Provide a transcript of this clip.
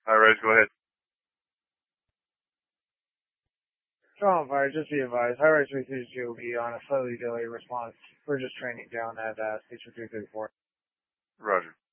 Hi, Rose, go ahead. Strong fire, just be advised. High Rise 332 will be on a slightly delayed response. We're just training down at Station 334. Roger.